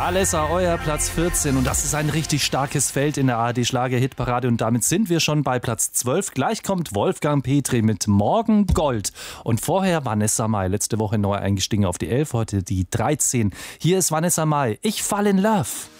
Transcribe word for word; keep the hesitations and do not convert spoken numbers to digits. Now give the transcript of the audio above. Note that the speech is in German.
Alessa, euer Platz vierzehn und das ist ein richtig starkes Feld in der A R D-Schlager-Hitparade und damit sind wir schon bei Platz zwölf. Gleich kommt Wolfgang Petri mit Morgen Gold und vorher Vanessa Mai, letzte Woche neu eingestiegen auf die elf, heute die dreizehn. Hier ist Vanessa Mai, ich fall in love.